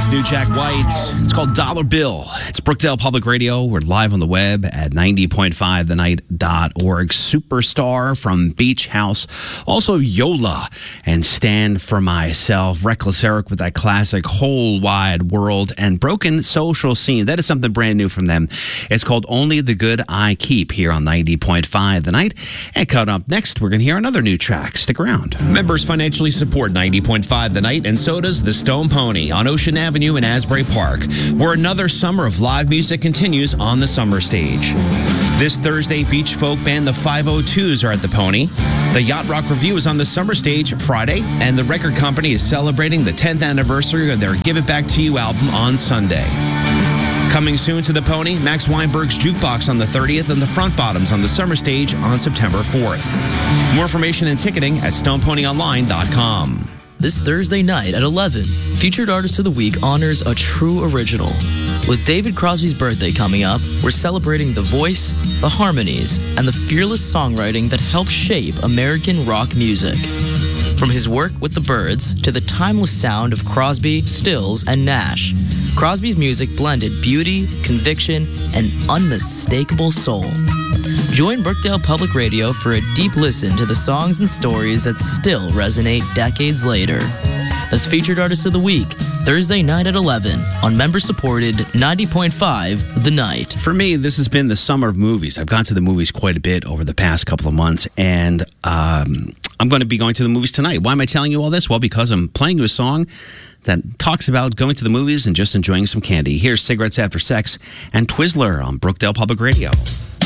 It's new Jack White. It's called Dollar Bill. It's Brookdale Public Radio. We're live on the web at 90.5thenight.org. Superstar from Beach House. Also Yola and Stand For Myself. Reckless Eric with that classic Whole Wide World and Broken Social Scene. That is something brand new from them. It's called Only the Good I Keep here on 90.5 The Night. And coming up next, we're going to hear another new track. Stick around. Members financially support 90.5 The Night, and so does the Stone Pony on Ocean Avenue in Asbury Park, where another summer of live music continues on the summer stage. This Thursday, beach folk band the 502s are at the Pony. The Yacht Rock Review is on the summer stage Friday, and the record company is celebrating the 10th anniversary of their Give It Back to You album on Sunday. Coming soon to the Pony, Max Weinberg's Jukebox on the 30th and the Front Bottoms on the summer stage on September 4th. More information and ticketing at stoneponyonline.com. This Thursday night at 11, Featured Artist of the Week honors a true original. With David Crosby's birthday coming up, we're celebrating the voice, the harmonies, and the fearless songwriting that helped shape American rock music. From his work with the Byrds to the timeless sound of Crosby, Stills, and Nash, Crosby's music blended beauty, conviction, and unmistakable soul. Join Brookdale Public Radio for a deep listen to the songs and stories that still resonate decades later. That's Featured Artist of the Week, Thursday night at 11 on member-supported 90.5 The Night. For me, this has been the summer of movies. I've gone to the movies quite a bit over the past couple of months, and I'm going to be going to the movies tonight. Why am I telling you all this? Well, because I'm playing you a song that talks about going to the movies and just enjoying some candy. Here's Cigarettes After Sex and Twizzler on Brookdale Public Radio.